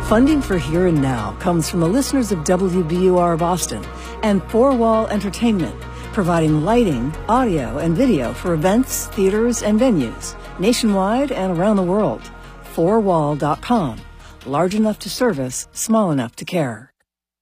Funding for Here and Now comes from the listeners of WBUR Boston and Four Wall Entertainment, providing lighting, audio, and video for events, theaters, and venues nationwide and around the world. Fourwall.com. Large enough to service, small enough to care.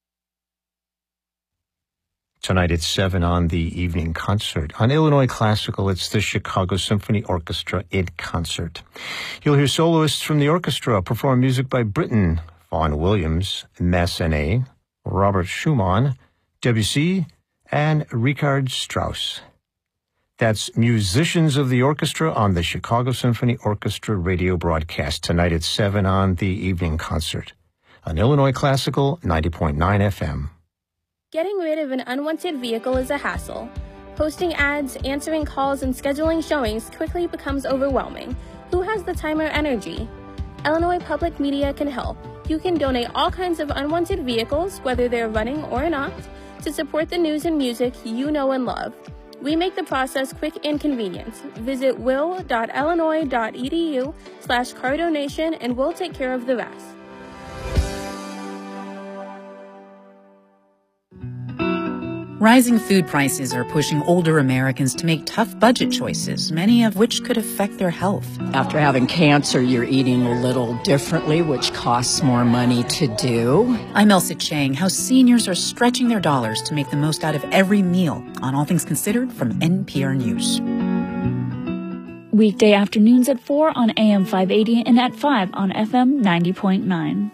Tonight at 7 on the evening concert. On Illinois Classical, it's the Chicago Symphony Orchestra in concert. You'll hear soloists from the orchestra perform music by Britten, Vaughan Williams, Massenet, Robert Schumann, Debussy, and Richard Strauss. That's musicians of the orchestra on the Chicago Symphony Orchestra radio broadcast tonight at 7 on the evening concert. On Illinois Classical, 90.9 FM. Getting rid of an unwanted vehicle is a hassle. Posting ads, answering calls, and scheduling showings quickly becomes overwhelming. Who has the time or energy? Illinois Public Media can help. You can donate all kinds of unwanted vehicles, whether they're running or not, to support the news and music you know and love. We make the process quick and convenient. Visit will.illinois.edu/car donation and we'll take care of the rest. Rising food prices are pushing older Americans to make tough budget choices, many of which could affect their health. After having cancer, you're eating a little differently, which costs more money to do. I'm Elsa Chang. How seniors are stretching their dollars to make the most out of every meal on All Things Considered from NPR News. Weekday afternoons at 4 on AM 580 and at 5 on FM 90.9.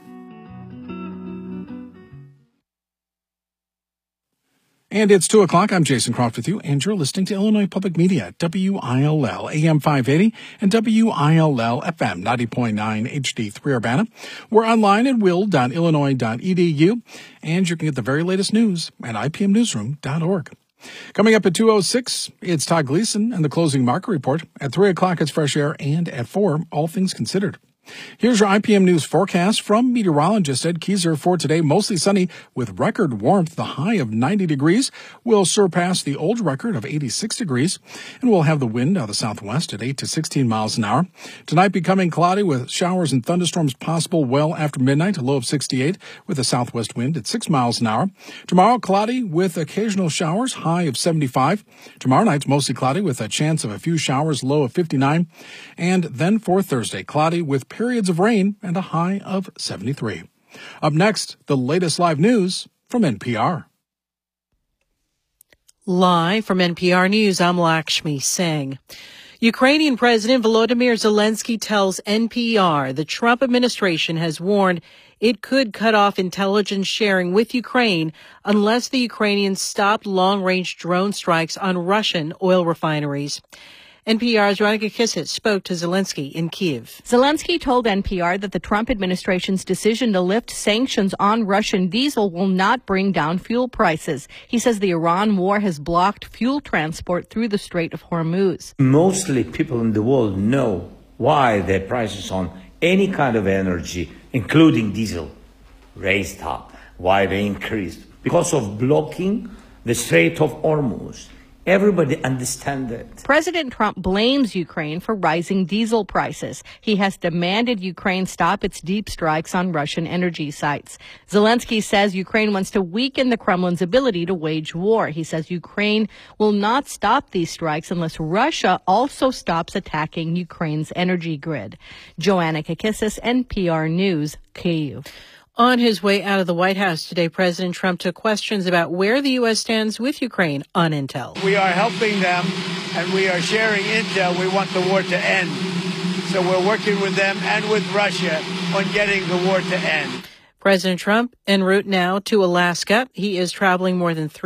And it's 2 o'clock. I'm Jason Croft with you, and you're listening to Illinois Public Media, WILL AM 580 and WILL FM 90.9 HD3 Urbana. We're online at will.illinois.edu, and you can get the very latest news at ipmnewsroom.org. Coming up at 2:06, it's Todd Gleason and the closing market report. At 3 o'clock, it's Fresh Air, and at 4, All Things Considered. Here's your IPM News forecast from meteorologist Ed Kieser for today. Mostly sunny with record warmth. The high of 90 degrees will surpass the old record of 86 degrees. And we'll have the wind out of the southwest at 8 to 16 miles an hour. Tonight becoming cloudy with showers and thunderstorms possible well after midnight. A low of 68 with a southwest wind at 6 miles an hour. Tomorrow cloudy with occasional showers. High of 75. Tomorrow night's mostly cloudy with a chance of a few showers. Low of 59. And then for Thursday, cloudy with periods of rain and a high of 73. Up next, the latest live news from NPR. Live from NPR News, I'm Lakshmi Singh. Ukrainian President Volodymyr Zelensky tells NPR the Trump administration has warned it could cut off intelligence sharing with Ukraine unless the Ukrainians stopped long-range drone strikes on Russian oil refineries. NPR's Veronica Kissett spoke to Zelensky in Kyiv. Zelensky told NPR that the Trump administration's decision to lift sanctions on Russian diesel will not bring down fuel prices. He says the Iran war has blocked fuel transport through the Strait of Hormuz. Mostly people in the world know why the prices on any kind of energy, including diesel, raised up, why they increased. Because of blocking the Strait of Hormuz. Everybody understands it. President Trump blames Ukraine for rising diesel prices. He has demanded Ukraine stop its deep strikes on Russian energy sites. Zelensky says Ukraine wants to weaken the Kremlin's ability to wage war. He says Ukraine will not stop these strikes unless Russia also stops attacking Ukraine's energy grid. Joanna Kakissis, NPR News, Kyiv. On his way out of the White House today, President Trump took questions about where the U.S. stands with Ukraine on intel. We are helping them, and we are sharing intel. We want the war to end. So we're working with them and with Russia on getting the war to end. President Trump en route now to Alaska. He is traveling more than